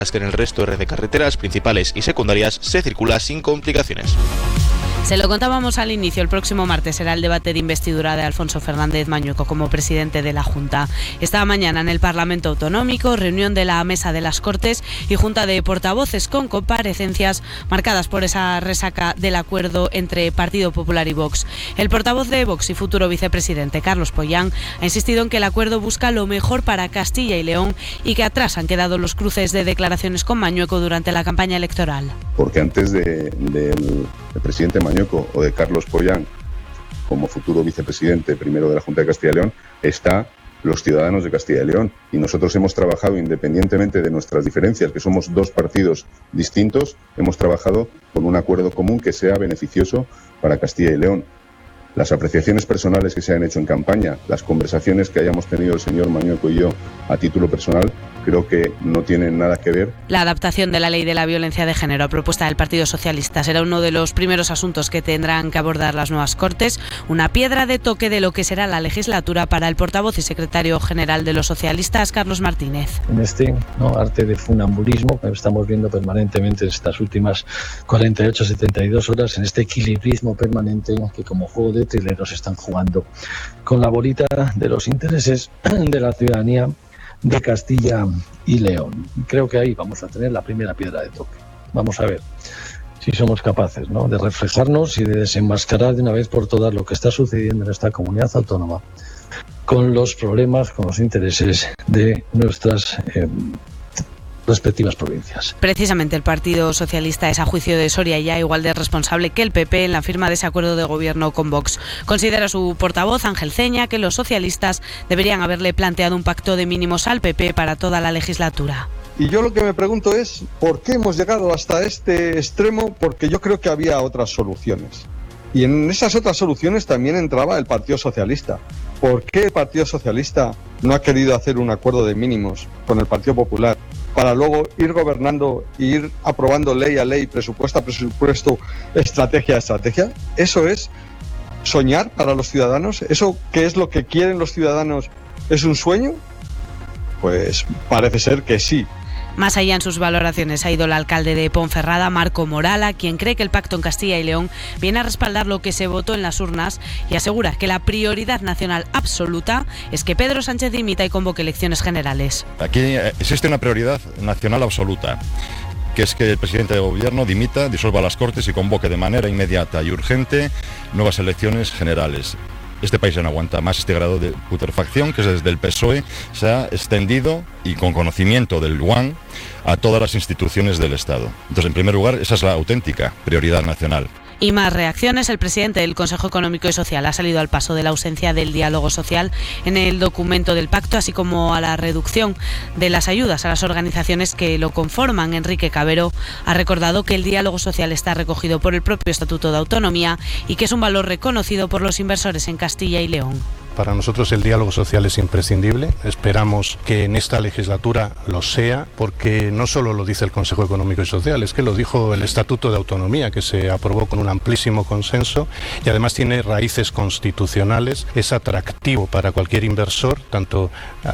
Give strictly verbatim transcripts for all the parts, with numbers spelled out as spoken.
que en el resto de red de carreteras principales y secundarias se circula sin complicaciones. Se lo contábamos al inicio, el próximo martes será el debate de investidura de Alfonso Fernández Mañueco como presidente de la Junta. Esta mañana en el Parlamento Autonómico, reunión de la Mesa de las Cortes y Junta de Portavoces con comparecencias marcadas por esa resaca del acuerdo entre Partido Popular y Vox. El portavoz de Vox y futuro vicepresidente, Carlos Pollán, ha insistido en que el acuerdo busca lo mejor para Castilla y León y que atrás han quedado los cruces de declaraciones con Mañueco durante la campaña electoral. Porque antes de, de el, el presidente Mañueco o de Carlos Pollán como futuro vicepresidente primero de la Junta de Castilla y León está los ciudadanos de Castilla y León, y nosotros hemos trabajado independientemente de nuestras diferencias, que somos dos partidos distintos, hemos trabajado con un acuerdo común que sea beneficioso para Castilla y León. Las apreciaciones personales que se han hecho en campaña, las conversaciones que hayamos tenido el señor Mañueco y yo a título personal, creo que no tienen nada que ver. La adaptación de la ley de la violencia de género a propuesta del Partido Socialista será uno de los primeros asuntos que tendrán que abordar las nuevas Cortes, una piedra de toque de lo que será la legislatura para el portavoz y secretario general de los socialistas, Carlos Martínez. En este ¿no? arte de funambulismo que estamos viendo permanentemente estas últimas cuarenta y ocho a setenta y dos horas, en este equilibrismo permanente que como juego de trileros están jugando con la bolita de los intereses de la ciudadanía de Castilla y León. Creo que ahí vamos a tener la primera piedra de toque. Vamos a ver si somos capaces ¿no? de reflejarnos y de desenmascarar de una vez por todas lo que está sucediendo en esta comunidad autónoma con los problemas, con los intereses de nuestras eh, respectivas provincias. Precisamente el Partido Socialista es, a juicio de Soria, ya igual de responsable que el P P en la firma de ese acuerdo de gobierno con Vox. Considera su portavoz, Ángel Ceña, que los socialistas deberían haberle planteado un pacto de mínimos al P P para toda la legislatura. Y yo lo que me pregunto es, ¿por qué hemos llegado hasta este extremo? Porque yo creo que había otras soluciones. Y en esas otras soluciones también entraba el Partido Socialista. ¿Por qué el Partido Socialista no ha querido hacer un acuerdo de mínimos con el Partido Popular para luego ir gobernando e ir aprobando ley a ley, presupuesto a presupuesto, estrategia a estrategia? ¿Eso es soñar para los ciudadanos? ¿Eso que es lo que quieren los ciudadanos es un sueño? Pues parece ser que sí. Más allá en sus valoraciones ha ido el alcalde de Ponferrada, Marco Morala, quien cree que el pacto en Castilla y León viene a respaldar lo que se votó en las urnas y asegura que la prioridad nacional absoluta es que Pedro Sánchez dimita y convoque elecciones generales. Aquí existe una prioridad nacional absoluta, que es que el presidente de gobierno dimita, disuelva las Cortes y convoque de manera inmediata y urgente nuevas elecciones generales. Este país ya no aguanta más este grado de putrefacción que desde el P S O E se ha extendido, y con conocimiento del U A N, a todas las instituciones del Estado. Entonces, en primer lugar, esa es la auténtica prioridad nacional. Y más reacciones. El presidente del Consejo Económico y Social ha salido al paso de la ausencia del diálogo social en el documento del pacto, así como a la reducción de las ayudas a las organizaciones que lo conforman. Enrique Cabero ha recordado que el diálogo social está recogido por el propio Estatuto de Autonomía y que es un valor reconocido por los inversores en Castilla y León. Para nosotros el diálogo social es imprescindible. Esperamos que en esta legislatura lo sea, porque no solo lo dice el Consejo Económico y Social, es que lo dijo el Estatuto de Autonomía, que se aprobó con un amplísimo consenso y además tiene raíces constitucionales. Es atractivo para cualquier inversor, tanto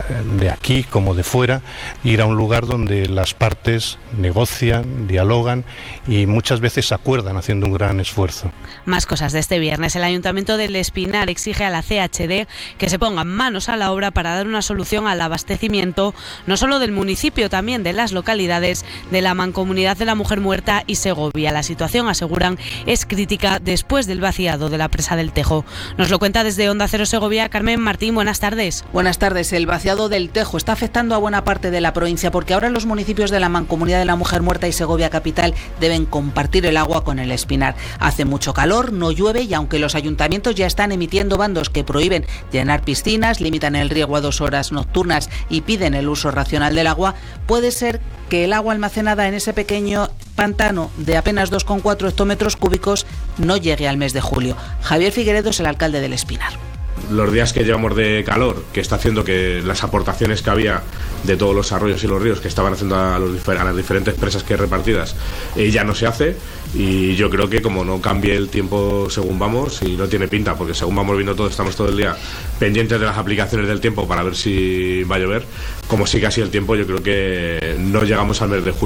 de aquí como de fuera, ir a un lugar donde las partes negocian, dialogan y muchas veces acuerdan haciendo un gran esfuerzo. Más cosas de este viernes. El Ayuntamiento del Espinar exige a la C H D que se pongan manos a la obra para dar una solución al abastecimiento no solo del municipio, también de las localidades de la Mancomunidad de la Mujer Muerta y Segovia. La situación, aseguran, es crítica después del vaciado de la presa del Tejo. Nos lo cuenta desde Onda Cero Segovia Carmen Martín. Buenas tardes. Buenas tardes. El vaciado del Tejo está afectando a buena parte de la provincia porque ahora los municipios de la Mancomunidad de la Mujer Muerta y Segovia Capital deben compartir el agua con el Espinar. Hace mucho calor, no llueve y aunque los ayuntamientos ya están emitiendo bandos que prohíben llenar piscinas, limitan el riego a dos horas nocturnas y piden el uso racional del agua, puede ser que el agua almacenada en ese pequeño pantano de apenas dos coma cuatro hectómetros cúbicos no llegue al mes de julio. Javier Figueredo es el alcalde del Espinar. Los días que llevamos de calor, que está haciendo que las aportaciones que había de todos los arroyos y los ríos que estaban haciendo a, los, a las diferentes presas que hay repartidas, eh, ya no se hace, y yo creo que como no cambie el tiempo según vamos, y no tiene pinta, porque según vamos viendo todo, estamos todo el día pendientes de las aplicaciones del tiempo para ver si va a llover, como sigue así el tiempo, yo creo que no llegamos al mes de julio.